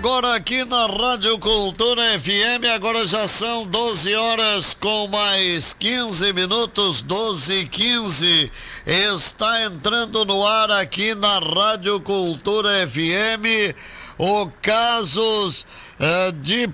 agora aqui na Rádio Cultura FM, agora já são 12 horas com mais 15 minutos, 12h15. Está entrando no ar aqui na Rádio Cultura FM o Casos de